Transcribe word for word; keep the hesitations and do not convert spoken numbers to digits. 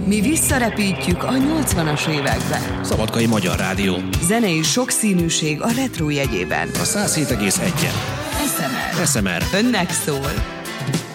Mi visszarepítjük a nyolcvanas évekbe. Szabadkai Magyar Rádió. Zenei sokszínűség a retro jegyében. A száz hét egész egyen. es em er. es em er. Önnek szól.